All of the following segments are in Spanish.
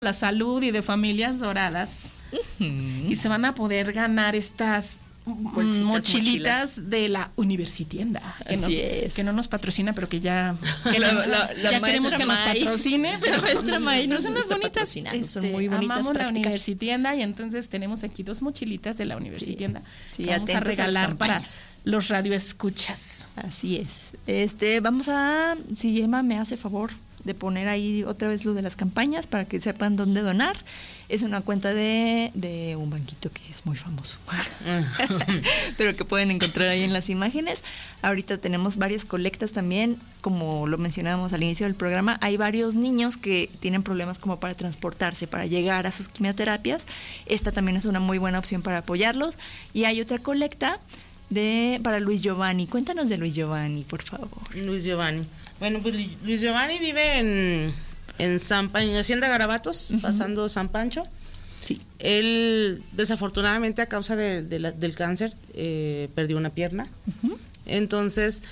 la salud y de familias doradas. Y se van a poder ganar estas mochilitas de la Universitienda, que no nos patrocina, pero que ya queremos que nos patrocine. Pero la maestra May nos son unas bonitas, son muy bonitas. Amamos prácticas. La Universitienda, y entonces tenemos aquí 2 mochilitas de la Universitienda. Sí, vamos a regalar para los radioescuchas. Así es. Vamos a, si Emma me hace favor de poner ahí otra vez lo de las campañas para que sepan dónde donar. Es una cuenta de un banquito que es muy famoso, pero que pueden encontrar ahí en las imágenes. Ahorita tenemos varias colectas también, como lo mencionábamos al inicio del programa. Hay varios niños que tienen problemas como para transportarse, para llegar a sus quimioterapias. Esta también es una muy buena opción para apoyarlos. Y hay otra colecta para Luis Giovanni. Cuéntanos de Luis Giovanni, por favor. Luis Giovanni. Bueno, pues Luis Giovanni vive en Hacienda Garabatos, pasando San Pancho. Sí. Él, desafortunadamente, a causa del cáncer, perdió una pierna. Entonces,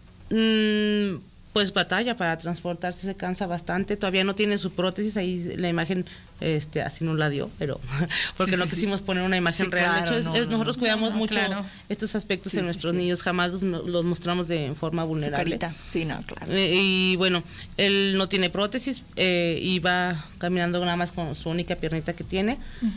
pues batalla para transportarse, se cansa bastante. Todavía no tiene su prótesis, ahí la imagen así nos la dio, pero porque no quisimos poner una imagen real. Claro, de hecho, nosotros cuidamos mucho estos aspectos en nuestros niños, jamás los mostramos de forma vulnerable. Su carita. Sí, no, claro. Y bueno, él no tiene prótesis, y va caminando nada más con su única piernita que tiene.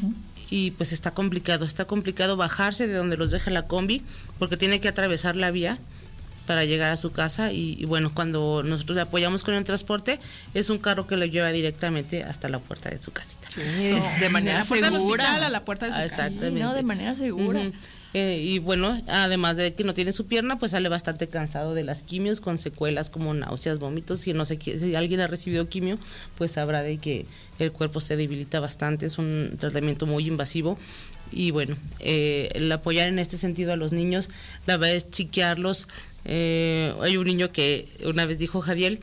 Y pues está complicado bajarse de donde los deja la combi, porque tiene que atravesar la vía para llegar a su casa. Y bueno, cuando nosotros le apoyamos con el transporte, es un carro que lo lleva directamente hasta la puerta de su casita. Sí, de manera segura. A la puerta de su casa. Exactamente. Sí, no, de manera segura. Y bueno, además de que no tiene su pierna, pues sale bastante cansado de las quimios, con secuelas como náuseas, vómitos. Si alguien ha recibido quimio, pues sabrá de que el cuerpo se debilita bastante. Es un tratamiento muy invasivo. Y bueno, el apoyar en este sentido a los niños, la verdad es chiquearlos. Hay un niño que una vez dijo, Jadiel,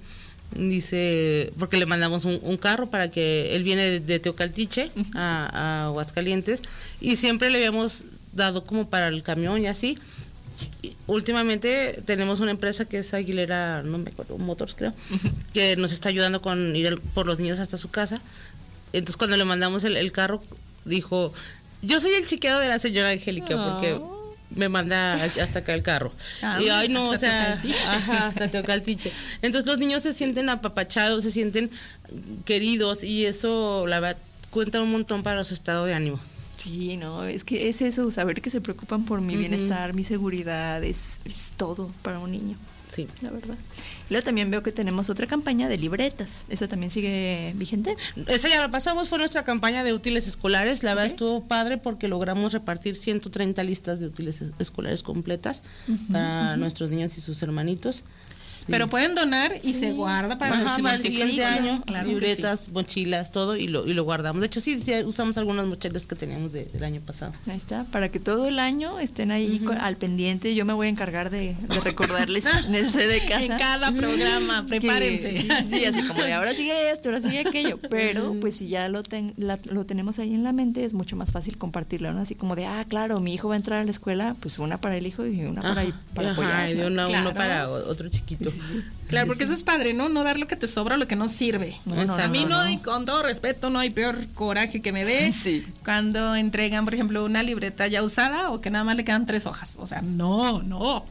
dice, porque le mandamos un carro para que él viene de Teocaltiche a Aguascalientes, y siempre le habíamos dado como para el camión y así. Y últimamente tenemos una empresa que es Aguilera, no me acuerdo, Motors creo, que nos está ayudando con ir por los niños hasta su casa. Entonces cuando le mandamos el carro, dijo, yo soy el chiquero de la señora Angélica, porque me manda hasta acá el carro. Y ay no, o sea, hasta Teocaltiche. Entonces los niños se sienten apapachados, se sienten queridos, y eso la verdad cuenta un montón para su estado de ánimo. Sí, no, es que es eso, saber que se preocupan por mi bienestar, mi seguridad, es todo para un niño. Sí, la verdad. Luego también veo que tenemos otra campaña de libretas. ¿Esa también sigue vigente? Esa ya la pasamos, fue nuestra campaña de útiles escolares. La verdad estuvo padre porque logramos repartir 130 listas de útiles escolares completas para nuestros niños y sus hermanitos. Pero pueden donar y se guarda para el siguiente año, libretas, mochilas, todo, y lo guardamos. De hecho, sí usamos algunas mochilas que teníamos del año pasado. Ahí está, para que todo el año estén ahí al pendiente. Yo me voy a encargar de recordarles en el de casa. En cada programa, prepárense. Sí, así como de ahora sigue esto, ahora sigue aquello. Pero pues si ya lo tenemos ahí en la mente, es mucho más fácil compartirlo, ¿no? Así como de, claro, mi hijo va a entrar a la escuela, pues una para el hijo y una para apoyar. Y uno para otro chiquito. Sí. Claro, porque eso es padre, ¿no? No dar lo que te sobra o lo que no sirve. A mí no, y con todo respeto, no hay peor coraje que me dé cuando entregan, por ejemplo, una libreta ya usada o que nada más le quedan 3 hojas. O sea, no.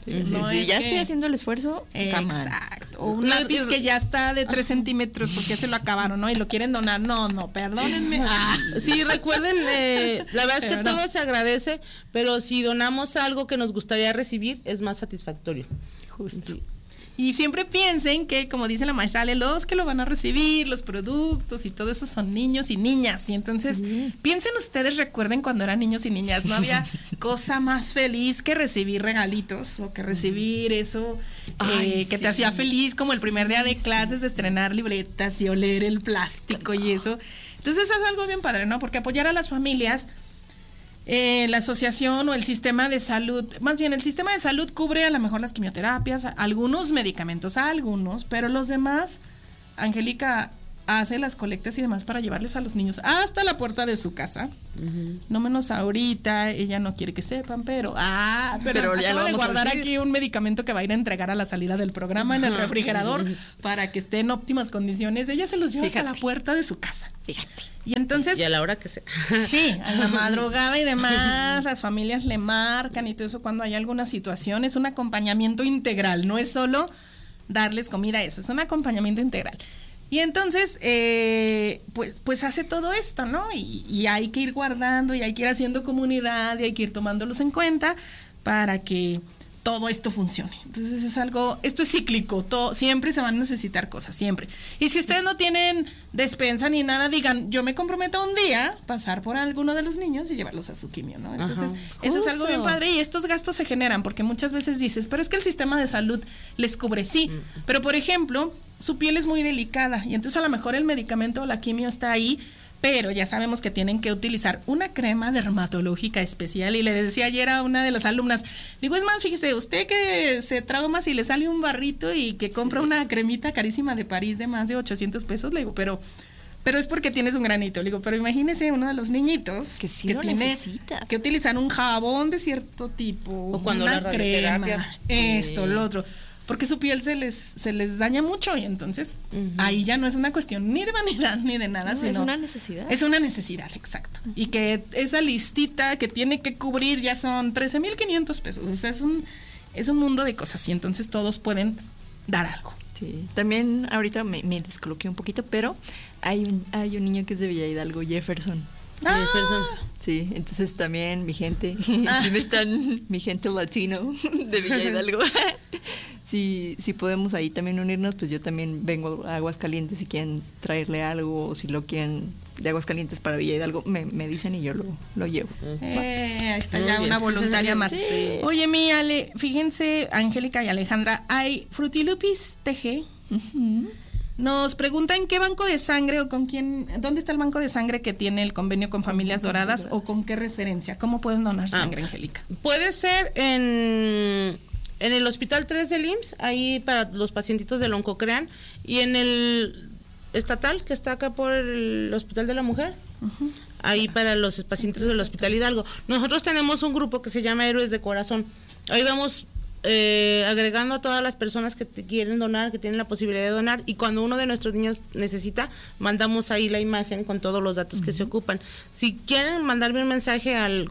Ya estoy haciendo el esfuerzo. Exacto. O un lápiz que ya está de 3 centímetros porque se lo acabaron, ¿no? Y lo quieren donar. No, perdónenme. Sí, recuerden, la verdad es que todo se agradece, pero si donamos algo que nos gustaría recibir, es más satisfactorio. Justo. Sí. Y siempre piensen que, como dice la maestra Ale, los que lo van a recibir, los productos y todo eso son niños y niñas. Y entonces, piensen ustedes, recuerden cuando eran niños y niñas, no había cosa más feliz que recibir regalitos o que recibir eso que te hacía feliz, como el primer día de clases, de estrenar libretas y oler el plástico y eso. Entonces, es algo bien padre, ¿no? Porque apoyar a las familias, la asociación o el sistema de salud, más bien el sistema de salud cubre a lo mejor las quimioterapias, algunos medicamentos, pero los demás, Angélica, hace las colectas y demás para llevarles a los niños hasta la puerta de su casa. No menos ahorita, ella no quiere que sepan, pero ya acaba lo de vamos a guardar decir. aquí un medicamento que va a ir a entregar a la salida del programa en el refrigerador para que esté en óptimas condiciones. Ella se los lleva hasta la puerta de su casa. Fíjate. Y entonces, Y a la hora que sea. sí, a la madrugada y demás, las familias le marcan y todo eso cuando hay alguna situación. Es un acompañamiento integral, no es solo darles comida, eso, es un acompañamiento integral. Y entonces, pues hace todo esto, ¿no? Y hay que ir guardando, y hay que ir haciendo comunidad, y hay que ir tomándolos en cuenta para que todo esto funcione. Entonces esto es cíclico, siempre se van a necesitar cosas, siempre. Y si ustedes no tienen despensa ni nada, digan, yo me comprometo un día pasar por alguno de los niños y llevarlos a su quimio, ¿no? Entonces, eso es algo bien padre y estos gastos se generan porque muchas veces dices, pero es que el sistema de salud les cubre, sí, pero por ejemplo, su piel es muy delicada y entonces a lo mejor el medicamento o la quimio está ahí, pero ya sabemos que tienen que utilizar una crema dermatológica especial. Y le decía ayer a una de las alumnas, digo, es más, fíjese, usted que se trauma si le sale un barrito y que compra una cremita carísima de París de más de 800 pesos, le digo, pero es porque tienes un granito. Le digo, pero imagínese uno de los niñitos que sí lo tiene necesita, que utilizar un jabón de cierto tipo, o cuando una las crema, radioterapias. esto, lo otro, porque su piel se les daña mucho y entonces ahí ya no es una cuestión ni de vanidad ni de nada, sino es una necesidad. Es una necesidad, exacto. Y que esa listita que tiene que cubrir ya son 13,500 pesos. O sea, es un mundo de cosas y entonces todos pueden dar algo. Sí, también ahorita me descoloqué un poquito, pero hay un niño que es de Villa Hidalgo, Jefferson. Sí, entonces también mi gente, mi gente latino de Villa Hidalgo, si podemos ahí también unirnos, pues yo también vengo a Aguascalientes si quieren traerle algo, o si lo quieren de Aguascalientes para Villa Hidalgo, me dicen y yo lo llevo. Ahí está Muy ya bien. una voluntaria más. Sí. Oye, mi Ale, fíjense, Angélica y Alejandra, hay Frutilupis TG. Nos preguntan qué banco de sangre o con quién, dónde está el banco de sangre que tiene el convenio con Familias Doradas o con qué referencia, cómo pueden donar sangre, Angélica. Puede ser en el Hospital 3 del IMSS, ahí para los pacientitos del Oncocrean, y en el estatal que está acá por el Hospital de la Mujer, ahí para los pacientes del Hospital Hidalgo. Nosotros tenemos un grupo que se llama Héroes de Corazón. Ahí vamos agregando a todas las personas que quieren donar, que tienen la posibilidad de donar, y cuando uno de nuestros niños necesita, mandamos ahí la imagen con todos los datos que se ocupan. Si quieren mandarme un mensaje al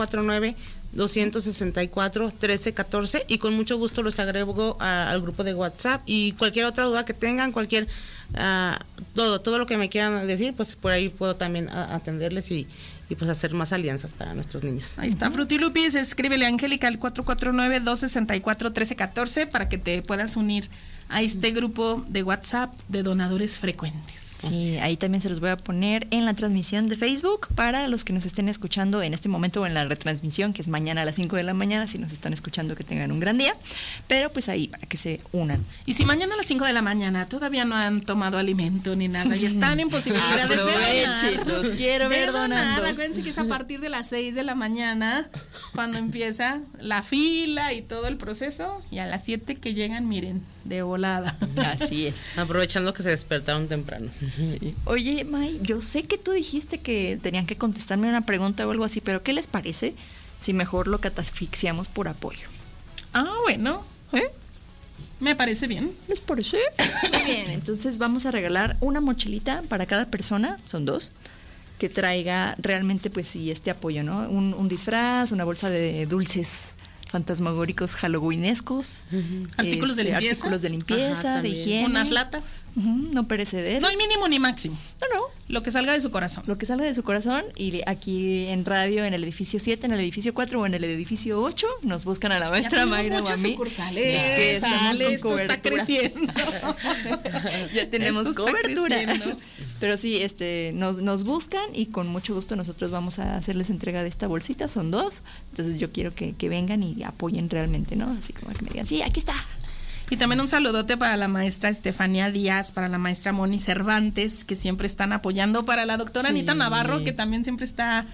449-264-1314 y con mucho gusto los agrego al grupo de WhatsApp, y cualquier otra duda que tengan, todo lo que me quieran decir, pues por ahí puedo también atenderles y pues hacer más alianzas para nuestros niños. Ahí está Frutilupis, escríbele a Angélica al 449-264-1314 para que te puedas unir a este grupo de WhatsApp de donadores frecuentes. Sí, ahí también se los voy a poner en la transmisión de Facebook para los que nos estén escuchando en este momento o en la retransmisión, que es mañana a las 5 de la mañana, si nos están escuchando que tengan un gran día, pero pues ahí para que se unan. Y si mañana a las 5 de la mañana todavía no han tomado alimento ni nada y están en posibilidades de Aprovechen, los quiero ver donando. Acuérdense que es a partir de las 6 de la mañana cuando empieza la fila y todo el proceso, y a las 7 que llegan, miren, de volada. Así es. Aprovechando que se despertaron temprano. Sí. Oye, May, yo sé que tú dijiste que tenían que contestarme una pregunta o algo así, pero ¿qué les parece si mejor lo catafixiamos por apoyo? Bueno, me parece bien. ¿Les parece? Muy bien, entonces vamos a regalar una mochilita para cada persona, son 2, que traiga realmente, pues sí, este apoyo, ¿no? Un disfraz, una bolsa de dulces fantasmagóricos halloweenescos, Artículos de limpieza. Artículos de limpieza, Ajá, de también. higiene. Unas latas. No perecederos. No hay mínimo ni máximo. No. Lo que salga de su corazón. Lo que salga de su corazón, y aquí en radio, en el edificio 7, en el edificio 4 o en el edificio 8, nos buscan a la maestra Mayra o a mí. Sucursales. Es que estamos con Esto está cobertura. creciendo. Ya tenemos Esto está cobertura. creciendo. Pero sí, nos buscan y con mucho gusto nosotros vamos a hacerles entrega de esta bolsita, son 2. Entonces yo quiero que vengan y apoyen realmente, ¿no? Así como que me digan, sí, aquí está. Y también un saludote para la maestra Estefanía Díaz, para la maestra Moni Cervantes, que siempre están apoyando, para la doctora Sí. Anita Navarro, que también siempre está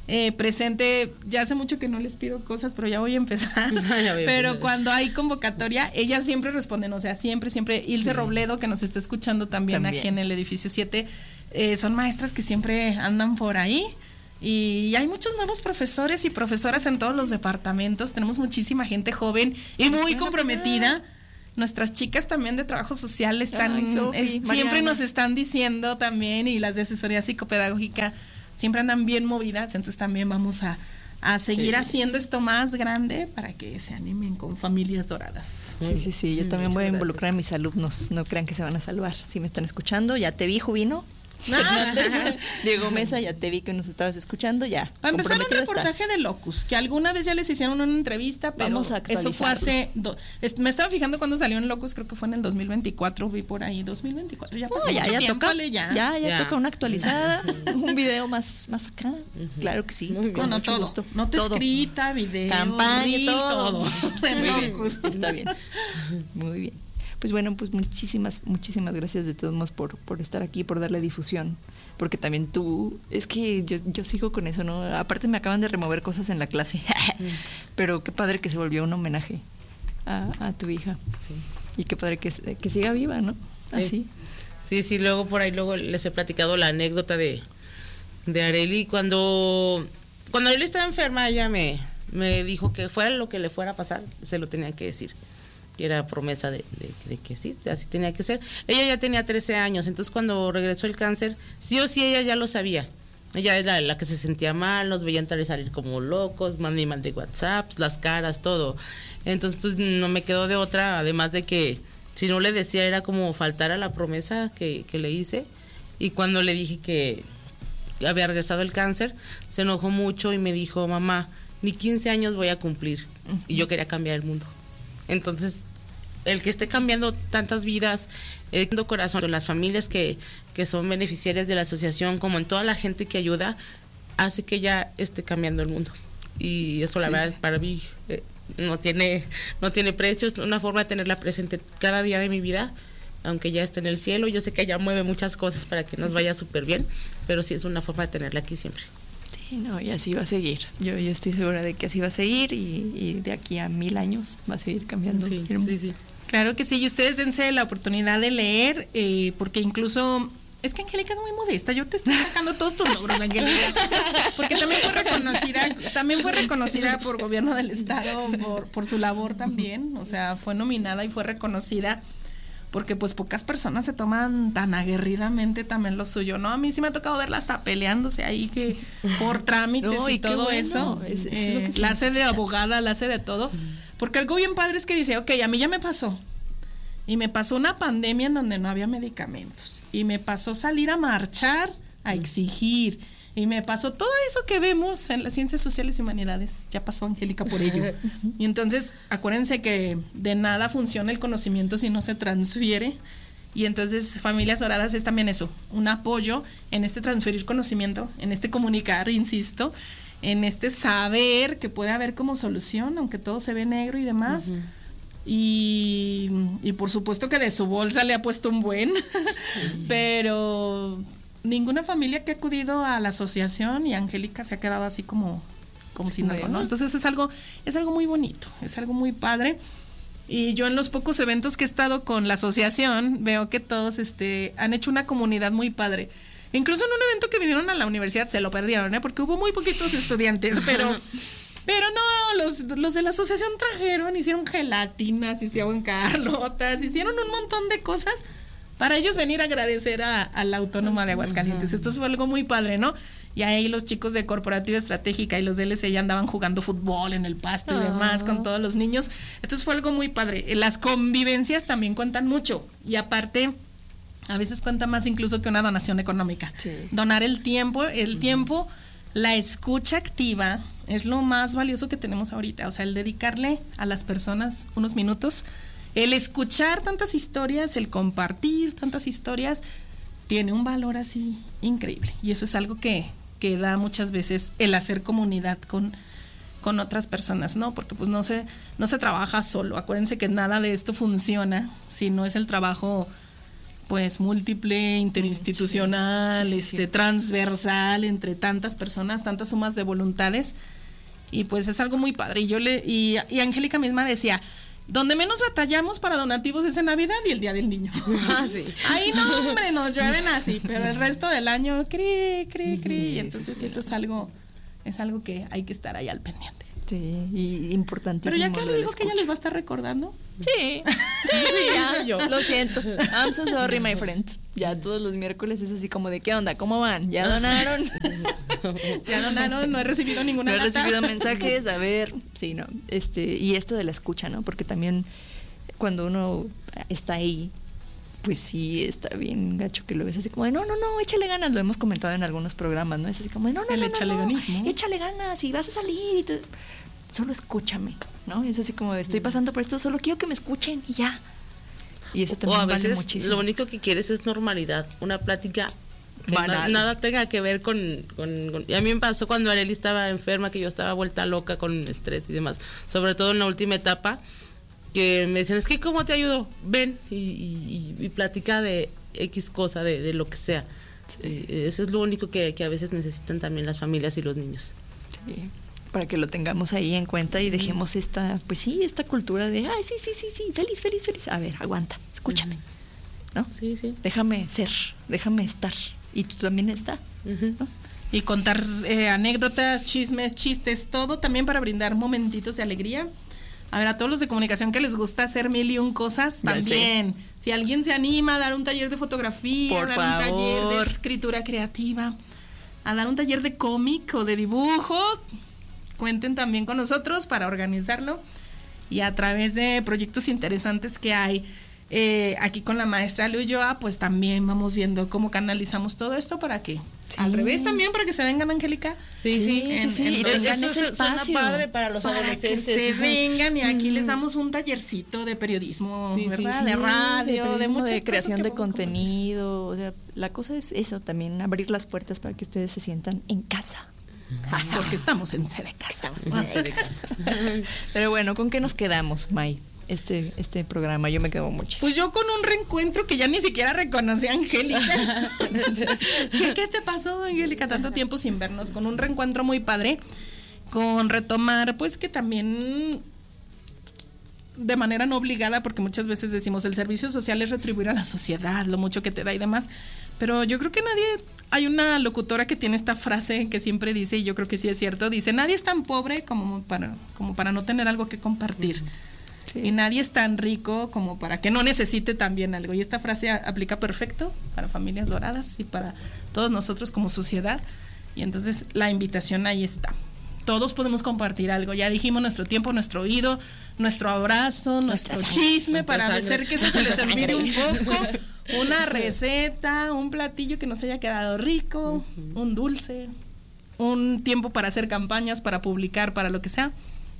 presente. Ya hace mucho que no les pido cosas, pero ya voy a empezar. Pero cuando hay convocatoria, ellas siempre responden, o sea, siempre. Ilse Robledo, que nos está escuchando también aquí en el edificio 7, son maestras que siempre andan por ahí. Y hay muchos nuevos profesores y profesoras en todos los departamentos. Tenemos muchísima gente joven y muy comprometida. Nuestras chicas también de trabajo social están, siempre nos están diciendo también, y las de asesoría psicopedagógica siempre andan bien movidas. Entonces también vamos a seguir haciendo esto más grande para que se animen con familias doradas. Sí. Yo también voy a involucrar a mis alumnos. No crean que se van a salvar. Si me están escuchando, ya te vi, Juvino. Diego Mesa, ya te vi que nos estabas escuchando, ya. Para empezar, un reportaje de Locus, que alguna vez ya les hicieron una entrevista, pero eso fue hace... me estaba fijando cuando salió en Locus, creo que fue en el 2024, vi por ahí, 2024, ya pasó mucho tiempo, ya toca una actualizada, un video más acá, claro que sí. Bueno, todo, gusto. Nota escrita, video, campaña, todo. Está bien, muy bien. Pues bueno, pues muchísimas gracias de todos modos por estar aquí, por darle difusión, porque también tú, es que yo sigo con eso, ¿no? Aparte me acaban de remover cosas en la clase, pero qué padre que se volvió un homenaje a tu hija, y qué padre que siga viva, ¿no? Así. Sí, luego por ahí les he platicado la anécdota de Arely. Cuando Arely estaba enferma, ella me dijo que fuera lo que le fuera a pasar, se lo tenía que decir. Y era promesa de que sí, así tenía que ser. Ella ya tenía 13 años, entonces cuando regresó el cáncer, sí o sí ella ya lo sabía. Ella era la que se sentía mal, nos veía entrar y salir como locos, mandé WhatsApps, las caras, todo. Entonces pues no me quedó de otra, además de que si no le decía era como faltar a la promesa que le hice. Y cuando le dije que había regresado el cáncer, se enojó mucho y me dijo, mamá, ni 15 años voy a cumplir. Y yo quería cambiar el mundo. Entonces, el que esté cambiando tantas vidas, corazón, las familias que son beneficiarias de la asociación, como en toda la gente que ayuda, hace que ya esté cambiando el mundo. Y eso la verdad para mí no tiene precio, es una forma de tenerla presente cada día de mi vida, aunque ya esté en el cielo. Yo sé que ella mueve muchas cosas para que nos vaya súper bien, pero sí es una forma de tenerla aquí siempre. No, y así va a seguir. Yo estoy segura de que así va a seguir y de aquí a 1000 años va a seguir cambiando. Sí. Claro que sí, y ustedes dense la oportunidad de leer, porque incluso... Es que Angélica es muy modesta, yo te estoy sacando todos tus logros, Angélica, porque también fue reconocida por gobierno del estado por su labor también, o sea, fue nominada y fue reconocida, porque pues pocas personas se toman tan aguerridamente también lo suyo, ¿no? A mí sí me ha tocado verla hasta peleándose ahí que por trámites y todo eso. La hace de abogada, la hace de todo. Porque algo bien padre es que dice, ok, a mí ya me pasó. Y me pasó una pandemia en donde no había medicamentos. Y me pasó salir a marchar, a exigir. Y me pasó todo eso que vemos en las ciencias sociales y humanidades. Ya pasó Angélica por ello. Y entonces, acuérdense que de nada funciona el conocimiento si no se transfiere. Y entonces, Familias Doradas es también eso, un apoyo en este transferir conocimiento, en este comunicar, insisto, en este saber que puede haber como solución, aunque todo se ve negro y demás. Y por supuesto que de su bolsa le ha puesto un buen, pero... ninguna familia que ha acudido a la asociación y Angélica se ha quedado así como sin algo, ¿no? Entonces es algo muy bonito, es algo muy padre. Y yo en los pocos eventos que he estado con la asociación veo que todos han hecho una comunidad muy padre. Incluso en un evento que vinieron a la universidad se lo perdieron, porque hubo muy poquitos estudiantes, pero no, los de la asociación trajeron, hicieron gelatinas, hicieron carlotas, hicieron un montón de cosas para ellos venir a agradecer a la Autónoma de Aguascalientes. Esto fue algo muy padre, ¿no? Y ahí los chicos de Corporativa Estratégica y los de LC ya andaban jugando fútbol en el pasto y demás con todos los niños. Entonces fue algo muy padre. Las convivencias también cuentan mucho. Y aparte, a veces cuenta más incluso que una donación económica. Sí. Donar el tiempo, la escucha activa es lo más valioso que tenemos ahorita. O sea, el dedicarle a las personas unos minutos. El escuchar tantas historias, el compartir tantas historias, tiene un valor así increíble. Y eso es algo que da muchas veces el hacer comunidad con otras personas, ¿no? Porque pues no se trabaja solo. Acuérdense que nada de esto funciona si no es el trabajo pues múltiple, interinstitucional, sí. transversal entre tantas personas, tantas sumas de voluntades, y pues es algo muy padre. Y Angélica misma decía, donde menos batallamos para donativos es en Navidad y el Día del Niño. Sí. Ahí no, hombre, nos llueven así, pero el resto del año, cri. Y entonces eso es algo que hay que estar ahí al pendiente. Sí, y importantísimo. Pero ya que le digo que ella les va a estar recordando. Sí, ya, yo lo siento. I'm so sorry, my friend. Ya todos los miércoles es así como de, ¿qué onda? ¿Cómo van? ¿Ya donaron? Ya donaron, no he recibido ninguna No he lata. recibido mensajes, a ver, sí, no. Y esto de la escucha, ¿no? Porque también cuando uno está ahí, pues sí, está bien gacho que lo ves así como de, no, échale ganas, lo hemos comentado en algunos programas, ¿no? Es así como de, no, échale ganismo. Échale ganas y vas a salir y solo escúchame, ¿no? Es así como, estoy pasando por esto, solo quiero que me escuchen y ya. Y eso también o a veces vale muchísimo. lo único que quieres es normalidad, una plática que nada tenga que ver con... Y a mí me pasó cuando Arely estaba enferma, que yo estaba vuelta loca con estrés y demás, sobre todo en la última etapa, que me decían, es que ¿cómo te ayudo? Ven y platica de X cosa, de lo que sea. Sí. Eso es lo único que a veces necesitan también las familias y los niños. Sí, para que lo tengamos ahí en cuenta y dejemos esta cultura de, ay, sí, feliz. A ver, aguanta, escúchame, ¿no? Sí. Déjame ser, déjame estar. Y tú también estás, ¿no? Y contar anécdotas, chismes, chistes, todo también para brindar momentitos de alegría. A ver, a todos los de comunicación que les gusta hacer 1001 cosas, también. Si alguien se anima a dar un taller de fotografía, por a dar favor, un taller de escritura creativa, a dar un taller de cómic o de dibujo, cuenten también con nosotros para organizarlo. Y a través de proyectos interesantes que hay aquí con la maestra Ulloa, pues también vamos viendo cómo canalizamos todo esto para que, al revés también, para que se vengan, Angélica. Sí. Y tengan ese espacio. Suena padre para los adolescentes. Que se vengan y aquí les damos un tallercito de periodismo, ¿verdad? De radio, de muchas de creación cosas de contenido. O sea, la cosa es eso, también abrir las puertas para que ustedes se sientan en casa. Porque estamos en sede casa. Pero bueno, ¿con qué nos quedamos, May? Este programa, yo me quedo muchísimo. Pues yo con un reencuentro que ya ni siquiera reconocí a Angélica. ¿Qué te pasó, Angélica? Tanto tiempo sin vernos, con un reencuentro muy padre, con retomar, pues que también de manera no obligada, porque muchas veces decimos el servicio social es retribuir a la sociedad, lo mucho que te da y demás, pero yo creo que hay una locutora que tiene esta frase que siempre dice, y yo creo que sí es cierto, dice, nadie es tan pobre como para no tener algo que compartir. Sí. Y nadie es tan rico como para que no necesite también algo. Y esta frase aplica perfecto para Familias Doradas y para todos nosotros como sociedad. Y entonces la invitación ahí está. Todos podemos compartir algo. Ya dijimos nuestro tiempo, nuestro oído, nuestro abrazo, nuestro chisme, para hacer que eso se les olvide un poco. Una receta, un platillo que nos haya quedado rico, un dulce, un tiempo para hacer campañas, para publicar, para lo que sea.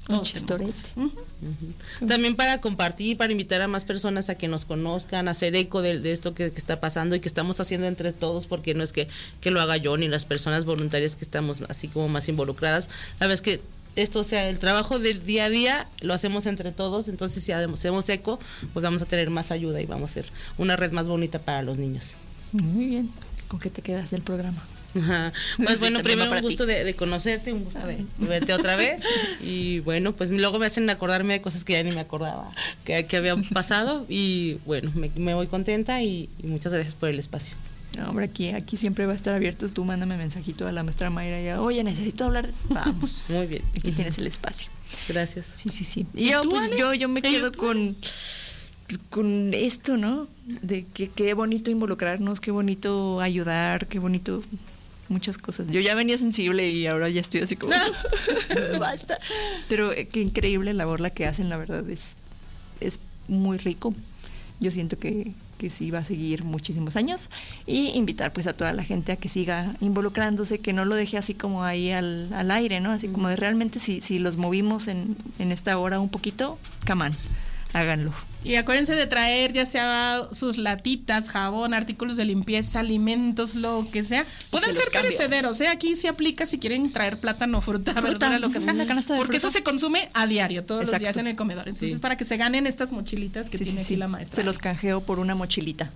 También para compartir, para invitar a más personas a que nos conozcan, hacer eco de esto que está pasando y que estamos haciendo entre todos, porque no es que lo haga yo ni las personas voluntarias que estamos así como más involucradas. La verdad es que esto, o sea, el trabajo del día a día lo hacemos entre todos, entonces si hacemos eco, pues vamos a tener más ayuda y vamos a ser una red más bonita para los niños. Muy bien. ¿Con qué te quedas del programa? Ajá. Pues bueno, primero un gusto de conocerte, un gusto de verte otra vez y bueno, pues luego me hacen acordarme de cosas que ya ni me acordaba que habían pasado y bueno, me voy contenta y muchas gracias por el espacio. No, hombre, aquí siempre va a estar abierto. Tú mándame mensajito a la maestra Mayra y oye, necesito hablar. Vamos. Muy bien. Aquí tienes el espacio. Gracias. Sí. Y yo me quedo con esto, ¿no? De que qué bonito involucrarnos, qué bonito ayudar, qué bonito muchas cosas. Yo ya venía sensible y ahora ya estoy así como basta. Pero qué increíble labor la que hacen, la verdad es muy rico. Yo siento que sí va a seguir muchísimos años y invitar pues a toda la gente a que siga involucrándose, que no lo deje así como ahí al aire, ¿no? Así como de realmente si los movimos en esta hora un poquito, come on, háganlo. Y acuérdense de traer ya sea sus latitas, jabón, artículos de limpieza, alimentos, lo que sea. Pueden ser perecederos, aquí se aplica si quieren traer plátano, fruta, verdura, lo que sea. Porque eso se consume a diario, todos los días en el comedor. Entonces, para que se ganen estas mochilitas que tiene aquí la maestra. Se los canjeo por una mochilita.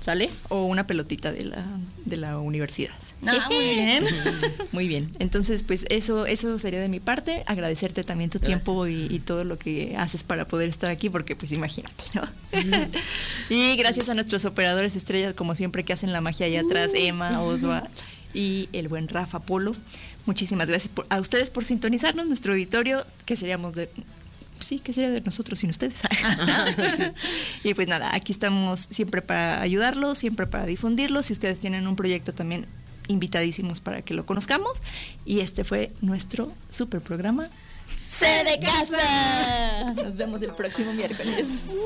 ¿sale? O una pelotita de la universidad. Ah, muy bien. Muy bien. Entonces, pues eso sería de mi parte. Agradecerte también tu tiempo y todo lo que haces para poder estar aquí, porque pues imagínate, ¿no? Y gracias a nuestros operadores estrellas, como siempre, que hacen la magia allá atrás, Emma, Osva y el buen Rafa Polo. Muchísimas gracias a ustedes por sintonizarnos, nuestro auditorio, que seríamos de... Sí, ¿qué sería de nosotros sin ustedes? Sí. Y pues nada, aquí estamos siempre para ayudarlos, siempre para difundirlos. Si ustedes tienen un proyecto también, invitadísimos para que lo conozcamos. Y este fue nuestro super programa ¡C de Casa! Nos vemos el próximo miércoles.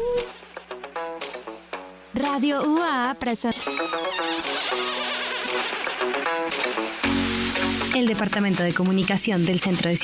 Radio UAA presenta el Departamento de Comunicación del Centro de Ciencias